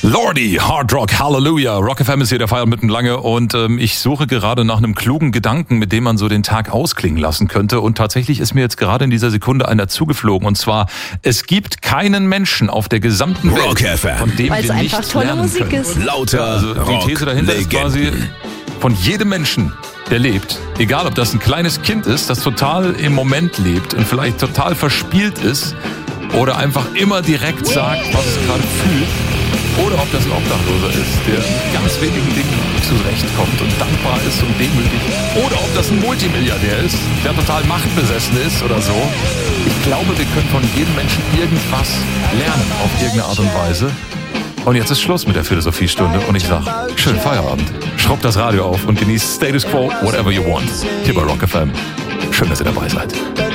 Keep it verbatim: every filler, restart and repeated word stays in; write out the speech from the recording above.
Lordi, Hard Rock, Hallelujah. Rock F M ist hier, der Feier mitten lange und ähm, ich suche gerade nach einem klugen Gedanken, mit dem man so den Tag ausklingen lassen könnte und tatsächlich ist mir jetzt gerade in dieser Sekunde einer zugeflogen und zwar, es gibt keinen Menschen auf der gesamten Welt, Rock F M, von dem Weil's wir einfach nichts tolle lernen Musik können. ist. Lauter Also die Rock These dahinter ist quasi, Legenden. von jedem Menschen, der lebt, egal ob das ein kleines Kind ist, das total im Moment lebt und vielleicht total verspielt ist oder einfach immer direkt sagt, was es gerade fühlt, oder ob das ein Obdachloser ist, der mit ganz wenigen Dingen zurechtkommt und dankbar ist und demütig, oder ob das ein Multimilliardär ist, der total machtbesessen ist oder so. Ich glaube, wir können von jedem Menschen irgendwas lernen auf irgendeine Art und Weise. Und jetzt ist Schluss mit der Philosophiestunde und ich sag, schönen Feierabend. Schraubt das Radio auf und genießt Status Quo, whatever you want. Hier bei Rock F M. Schön, dass ihr dabei seid.